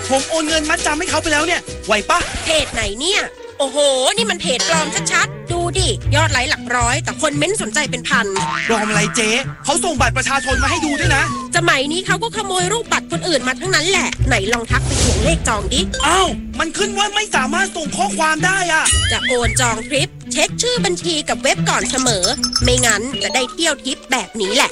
ผมโอนเงินมัดจำให้เขาไปแล้วเนี่ยไหวปะเพจไหนเนี่ยโอ้โหนี่มันเพจปลอมชัดๆดูดิยอดไลค์หลักร้อยแต่คนเม้นสนใจเป็นพันปลอมอะไรเจ๊เขาส่งบัตรประชาชนมาให้ดูด้วยนะสมัยนี้เขาก็ขโมยรูปบัตรคนอื่นมาทั้งนั้นแหละไหนลองทักไปทวงเลขจองดิอ้าวมันขึ้นว่าไม่สามารถส่งข้อความได้อะจะโอนจองทริปเช็คชื่อบัญชีกับเว็บก่อนเสมอไม่งั้นจะได้เที่ยวทริปแบบนี้แหละ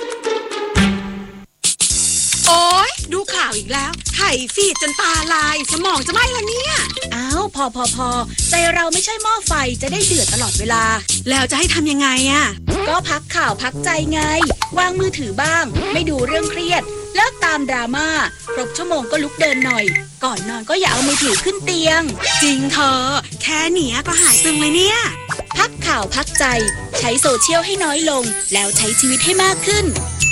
โอ๊ยดูข่าวอีกแล้วไถฟีดจนตาลายสมองจะไหม้แล้วเนี่ยอ้าวพอใจเราไม่ใช่หม้อไฟจะได้เดือดตลอดเวลาแล้วจะให้ทำยังไงอะก็พักข่าวพักใจไงวางมือถือบ้างไม่ดูเรื่องเครียดเลิกตามดราม่าครบชั่วโมงก็ลุกเดินหน่อยก่อนนอนก็อย่าเอามือถือขึ้นเตียงจริงเธอแค่เนี้ยก็หายตึงเลยเนี่ยพักข่าวพักใจใช้โซเชียลให้น้อยลงแล้วใช้ชีวิตให้มากขึ้น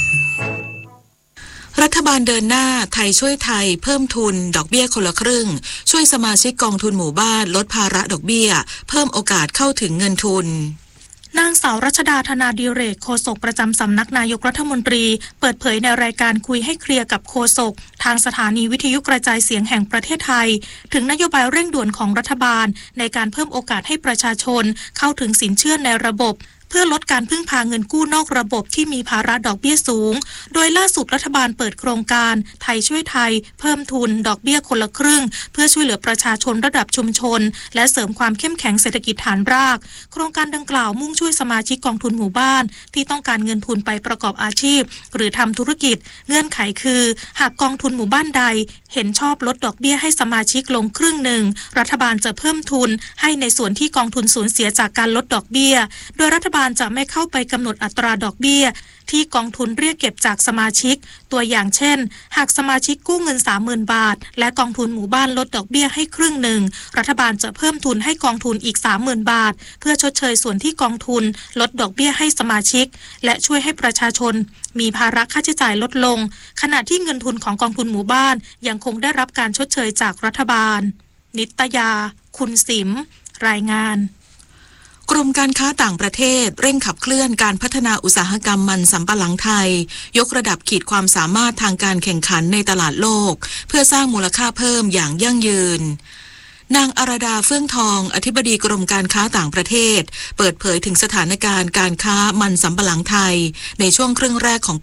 รัฐบาลเดินหน้าไทยช่วยไทยเพิ่มทุนดอกเบี้ยคนละครึ่งช่วยสมาชิกกองทุนหมู่บ้านลดภาระดอกเบี้ยเพิ่มโอกาสเข้าถึงเงินทุนนางสาวรัชดาธนาดิเรกโฆษกประจำสำนักนายกรัฐมนตรีเปิดเผยในรายการคุยให้เคลียร์กับโฆษกทางสถานีวิทยุกระจายเสียงแห่งประเทศไทยถึงนโยบายเร่งด่วนของรัฐบาลในการเพิ่มโอกาสให้ประชาชนเข้าถึงสินเชื่อในระบบเพื่อลดการพึ่งพาเงินกู้นอกระบบที่มีภาระดอกเบี้ยสูงโดยล่าสุดรัฐบาลเปิดโครงการไทยช่วยไทยเพิ่มทุนดอกเบี้ยคนละครึ่งเพื่อช่วยเหลือประชาชนระดับชุมชนและเสริมความเข้มแข็งเศรษฐกิจฐานรากโครงการดังกล่าวมุ่งช่วยสมาชิกกองทุนหมู่บ้านที่ต้องการเงินทุนไปประกอบอาชีพหรือทำธุรกิจเงื่อนไขคือหากกองทุนหมู่บ้านใดเห็นชอบลดดอกเบี้ยให้สมาชิกลงครึ่งหนึ่งรัฐบาลจะเพิ่มทุนให้ในส่วนที่กองทุนสูญเสียจากการลดดอกเบี้ยโดยรัฐบาลจะไม่เข้าไปกำหนดอัตราดอกเบี้ยที่กองทุนเรียกเก็บจากสมาชิกตัวอย่างเช่นหากสมาชิกกู้เงิน 30,000 บาทและกองทุนหมู่บ้านลดดอกเบี้ยให้ครึ่งหนึ่งรัฐบาลจะเพิ่มทุนให้กองทุนอีก 30,000 บาทเพื่อชดเชยส่วนที่กองทุนลดดอกเบี้ยให้สมาชิกและช่วยให้ประชาชนมีภาระค่าใช้จ่ายลดลงขณะที่เงินทุนของกองทุนหมู่บ้านยังคงได้รับการชดเชยจากรัฐบาลนิตยาคุณสิมรายงานกรมการค้าต่างประเทศเร่งขับเคลื่อนการพัฒนาอุตสาหกรรมมันสำปะหลังไทยยกระดับขีดความสามารถทางการแข่งขันในตลาดโลกเพื่อสร้างมูลค่าเพิ่มอย่างยั่งยืนนางอรดาเฟื่องทองอธิบดีกรมการค้าต่างประเทศเปิดเผยถึงสถานการณ์การค้ามันสำปะหลังไทยในช่วงครึ่งแรกของปี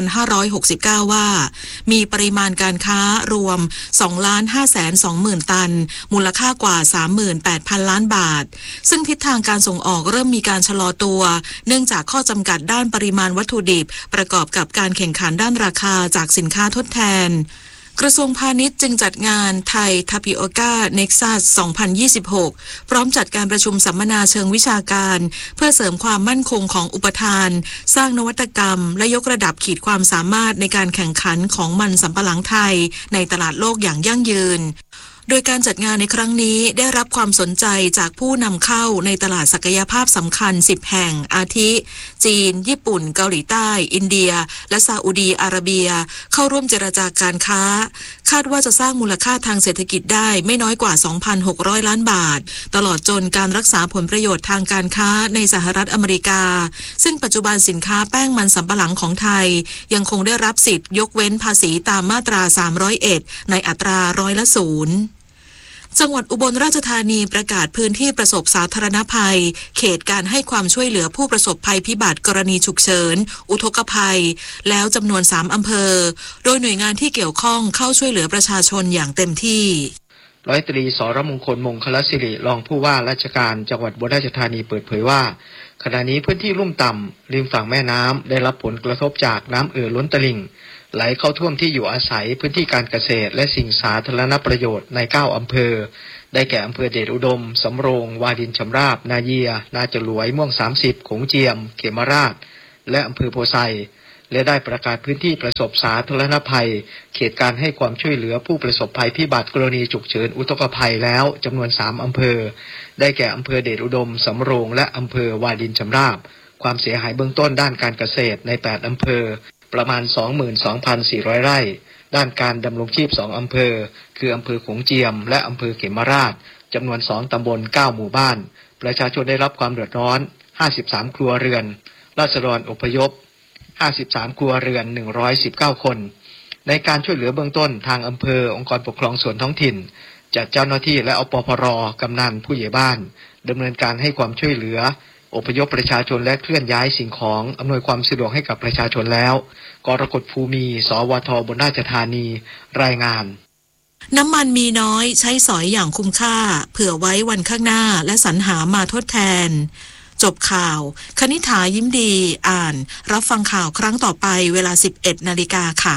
2569 ว่ามีปริมาณการค้ารวม 2,520,000 ตันมูลค่ากว่า 38,000 ล้านบาทซึ่งทิศทางการส่งออกเริ่มมีการชะลอตัวเนื่องจากข้อจำกัดด้านปริมาณวัตถุดิบประกอบกับการแข่งขันด้านราคาจากสินค้าทดแทนกระทรวงพาณิชย์จึงจัดงานไทยทาปิโอกาเน็กซัส 2026 พร้อมจัดการประชุมสัมมนาเชิงวิชาการเพื่อเสริมความมั่นคงของอุปทานสร้างนวัตกรรมและยกระดับขีดความสามารถในการแข่งขันของมันสำปะหลังไทยในตลาดโลกอย่างยั่งยืนโดยการจัดงานในครั้งนี้ได้รับความสนใจจากผู้นำเข้าในตลาดศักยภาพสำคัญ10แห่งอาทิจีนญี่ปุ่นเกาหลีใต้อินเดียและซาอุดีอาระเบียเข้าร่วมเจรจาการค้าคาดว่าจะสร้างมูลค่าทางเศรษฐกิจได้ไม่น้อยกว่า 2,600 ล้านบาทตลอดจนการรักษาผลประโยชน์ทางการค้าในสหรัฐอเมริกาซึ่งปัจจุบันสินค้าแป้งมันสำปะหลังของไทยยังคงได้รับสิทธิ์ยกเว้นภาษีตามมาตรา301ในอัตรา0%จังหวัดอุบลราชธานีประกาศพื้นที่ประสบสาธารณภัยเขตการให้ความช่วยเหลือผู้ประสบภัยพิบัติกรณีฉุกเฉินอุทกภัยแล้วจำนวน3อำเภอโดยหน่วยงานที่เกี่ยวข้องเข้าช่วยเหลือประชาชนอย่างเต็มที่ร้อยตรีสรมงคลมงคลศิริรองผู้ว่าราชการจังหวัดอุบลราชธานีเปิดเผยว่าขณะนี้พื้นที่ลุ่มต่ำริมฝั่งแม่น้ำได้รับผลกระทบจากน้ำล้นตลิ่งไหลเข้าท่วมที่อยู่อาศัยพื้นที่การเกษตรและสิ่งสาธารณประโยชน์ใน9อำเภอได้แก่อำเภอเดชอุดมสำโรงวารินชำราบนาเยียนาจรวยม่วง30โขงเจียมเขมราชและอำเภอโพไซและได้ประกาศพื้นที่ประสบสาธารณภัยเขตการให้ความช่วยเหลือผู้ประสบภัยพิบัติกรณีฉุกเฉินอุทกภัยแล้วจำนวน3อำเภอได้แก่อำเภอเดชอุดมสำโรงและอำเภอวารินชำราบความเสียหายเบื้องต้นด้านการเกษตรใน8อำเภอประมาณ 22,400 ไร่ด้านการดำรงชีพ2อำเภอคืออำเภอโขงเจียมและอำเภอเขมราชจำนวน2ตำบล9หมู่บ้านประชาชนได้รับความเดือดร้อน53ครัวเรือนราษฎรอพยพ53ครัวเรือน119คนในการช่วยเหลือเบื้องต้นทางอำเภอองค์กรปกครองส่วนท้องถิ่นจัดเจ้าหน้าที่และอปพร.กำนันผู้ใหญ่บ้านดำเนินการให้ความช่วยเหลืออพยพประชาชนและเคลื่อนย้ายสิ่งของอำนวยความสะดวกให้กับประชาชนแล้วกรกฎภูมิสวทอุบลราชธานีรายงานน้ำมันมีน้อยใช้สอยอย่างคุ้มค่าเผื่อไว้วันข้างหน้าและสรรหามาทดแทนจบข่าวคณิษฐายิ้มดีอ่านรับฟังข่าวครั้งต่อไปเวลา 11 นาฬิกาค่ะ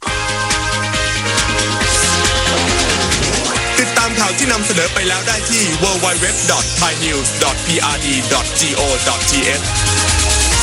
ติดตามข่าวที่นำเสนอไปแล้วได้ที่ www.thainews.prd.go.th